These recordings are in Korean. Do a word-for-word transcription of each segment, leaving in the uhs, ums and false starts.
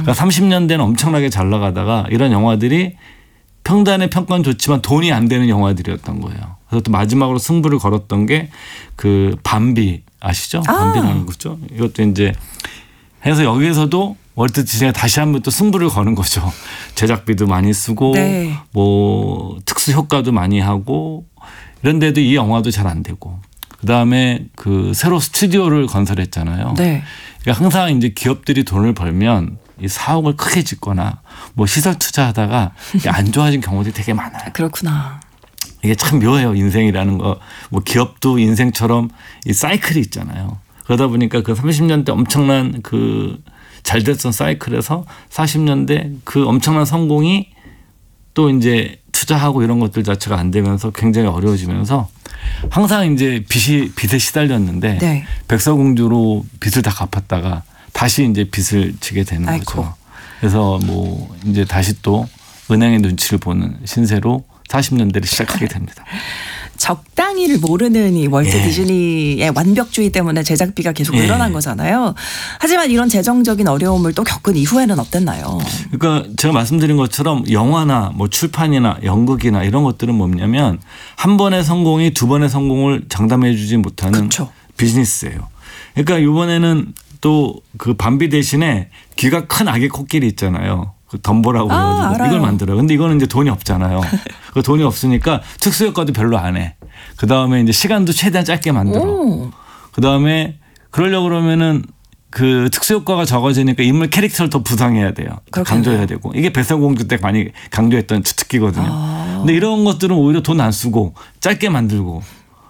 그러니까 삼십 년대는 엄청나게 잘 나가다가 이런 영화들이 평단의 평가는 좋지만 돈이 안 되는 영화들이었던 거예요. 그래서 또 마지막으로 승부를 걸었던 게 그 밤비 아시죠? 아. 밤비라는 거죠. 이것도 이제 해서 여기에서도 월트 디즈니가 다시 한번 또 승부를 거는 거죠. 제작비도 많이 쓰고 네. 뭐 특수 효과도 많이 하고 이런데도 이 영화도 잘 안 되고 그다음에 그 새로 스튜디오를 건설했잖아요. 네. 그러니까 항상 이제 기업들이 돈을 벌면 이 사옥을 크게 짓거나 뭐 시설 투자하다가 안 좋아진 경우들이 되게 많아요. 그렇구나. 이게 참 묘해요. 인생이라는 거. 뭐 기업도 인생처럼 이 사이클이 있잖아요. 그러다 보니까 그 삼십 년대 엄청난 그 잘 됐던 사이클에서 사십 년대 그 엄청난 성공이 또 이제 투자하고 이런 것들 자체가 안 되면서 굉장히 어려워지면서 항상 이제 빚이 빚에 시달렸는데 네. 백설공주로 빚을 다 갚았다가 다시 이제 빚을 지게 되는 아이고. 거죠. 그래서 뭐 이제 다시 또 은행의 눈치를 보는 신세로 사십 년대를 시작하게 됩니다. 적당히를 모르는 이 월트 예. 디즈니의 완벽주의 때문에 제작비가 계속 예. 늘어난 거잖아요. 하지만 이런 재정적인 어려움을 또 겪은 이후에는 어땠나요? 그러니까 제가 말씀드린 것처럼 영화나 뭐 출판이나 연극이나 이런 것들은 뭐냐면 한 번의 성공이 두 번의 성공을 장담해 주지 못하는 그쵸. 비즈니스예요. 그러니까 이번에는 또 그 밤비 대신에 귀가 큰 아기 코끼리 있잖아요. 그 덤보라고 아, 해가지고 알아요. 이걸 만들어요. 근데 이거는 이제 돈이 없잖아요. 그 돈이 없으니까 특수효과도 별로 안 해. 그 다음에 이제 시간도 최대한 짧게 만들어. 오. 그 다음에 그러려고 그러면은 그 특수효과가 적어지니까 인물 캐릭터를 더 부상해야 돼요. 그렇겠네요. 강조해야 되고. 이게 백설공주 때 많이 강조했던 특기거든요. 아. 근데 이런 것들은 오히려 돈 안 쓰고 짧게 만들고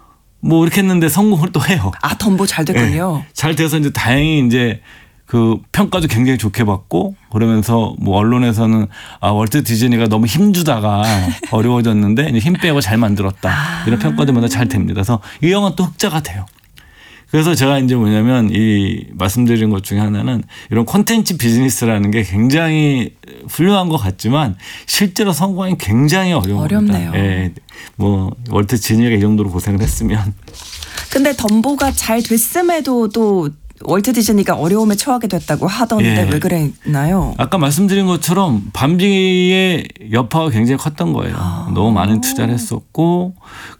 뭐 이렇게 했는데 성공을 또 해요. 아, 덤보 잘 됐군요. 네. 잘 돼서 이제 다행히 이제 그 평가도 굉장히 좋게 받고 그러면서 뭐 언론에서는 아 월트 디즈니가 너무 힘주다가 어려워졌는데 이제 힘 빼고 잘 만들었다 아. 이런 평가들마다 잘 됩니다. 그래서 이 영화는 또 흑자가 돼요. 그래서 제가 이제 뭐냐면 이 말씀드린 것 중에 하나는 이런 콘텐츠 비즈니스라는 게 굉장히 훌륭한 것 같지만 실제로 성공하기 굉장히 어려운 어렵네요. 겁니다. 예. 뭐 월트 디즈니가 이 정도로 고생을 했으면 근데 덤보가 잘 됐음에도 또 월트 디즈니가 어려움에 처하게 됐다고 하던데 예. 왜 그랬나요? 아까 말씀드린 것처럼 밤비의 여파가 굉장히 컸던 거예요. 아. 너무 많은 투자를 했었고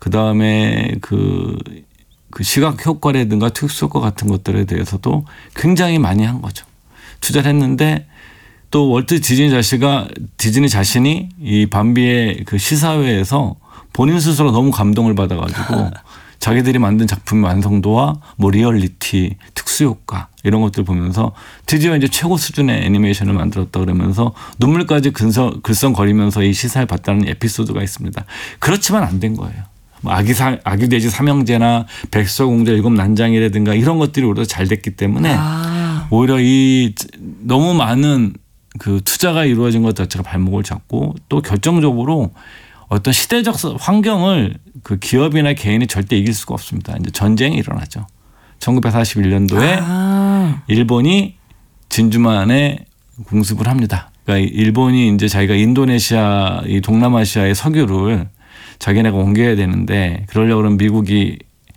그다음에 그, 그 시각 효과라든가 특수 효과 같은 것들에 대해서도 굉장히 많이 한 거죠. 투자를 했는데 또 월트 디즈니 자시가 디즈니 자신이 이 밤비의 그 시사회에서 본인 스스로 너무 감동을 받아가지고 자기들이 만든 작품의 완성도와 뭐 리얼리티, 특수효과 이런 것들 보면서 드디어 이제 최고 수준의 애니메이션을 만들었다 그러면서 눈물까지 근서, 글썽거리면서 이 시사를 봤다는 에피소드가 있습니다. 그렇지만 안 된 거예요. 뭐 아기 사, 아기 돼지 삼형제나 백설공주 일곱 난장이라든가 이런 것들이 오히려 잘 됐기 때문에 아. 오히려 이 너무 많은 그 투자가 이루어진 것 자체가 발목을 잡고 또 결정적으로 어떤 시대적 환경을 그 기업이나 개인이 절대 이길 수가 없습니다. 이제 전쟁이 일어나죠. 천구백사십일 년도에 아. 일본이 진주만에 공습을 합니다. 그러니까 일본이 이제 자기가 인도네시아, 이 동남아시아의 석유를 자기네가 옮겨야 되는데 그러려고 그러면 미국이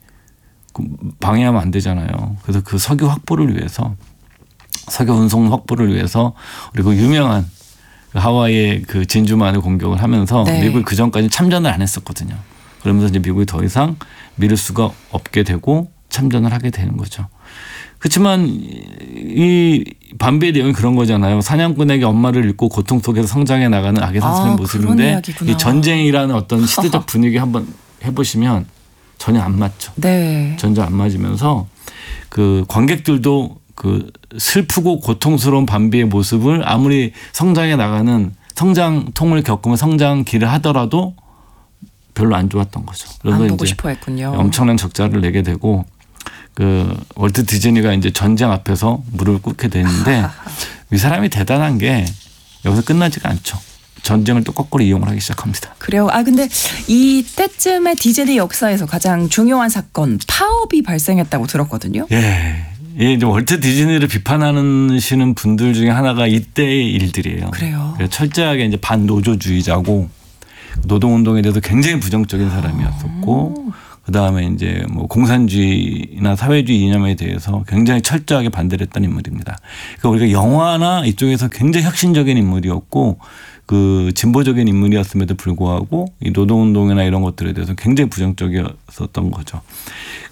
방해하면 안 되잖아요. 그래서 그 석유 확보를 위해서 석유 운송 확보를 위해서 그리고 유명한 하와이의 그 진주만을 공격을 하면서 네. 미국이 그 전까지 참전을 안 했었거든요. 그러면서 이제 미국이 더 이상 미룰 수가 없게 되고 참전을 하게 되는 거죠. 그렇지만 이 밤비의 내용이 그런 거잖아요. 사냥꾼에게 엄마를 잃고 고통 속에서 성장해 나가는 아기 사슴의 아, 모습인데 이 전쟁이라는 어떤 시대적 분위기 한번 해보시면 전혀 안 맞죠. 네. 전혀 안 맞으면서 그 관객들도 그 슬프고 고통스러운 밤비의 모습을 아무리 성장해 나가는 성장통을 겪으면 성장 길을 하더라도 별로 안 좋았던 거죠. 그래서 안 보고 이제 싶어 했군요. 엄청난 적자를 내게 되고 그 월트 디즈니가 이제 전쟁 앞에서 무릎을 꿇게 되는데 이 사람이 대단한 게 여기서 끝나지가 않죠. 전쟁을 또 거꾸로 이용을 하기 시작합니다. 그래요. 아 근데 이때쯤에 디즈니 역사에서 가장 중요한 사건 파업이 발생했다고 들었거든요. 예. 예, 이제 월트 디즈니를 비판하시는 분들 중에 하나가 이때의 일들이에요. 그래요. 철저하게 이제 반노조주의자고 노동운동에 대해서 굉장히 부정적인 사람이었었고 그다음에 이제 뭐 공산주의나 사회주의 이념에 대해서 굉장히 철저하게 반대를 했던 인물입니다. 그러니까 우리가 영화나 이쪽에서 굉장히 혁신적인 인물이었고 그 진보적인 인물이었음에도 불구하고 이 노동운동이나 이런 것들에 대해서 굉장히 부정적이었었던 거죠.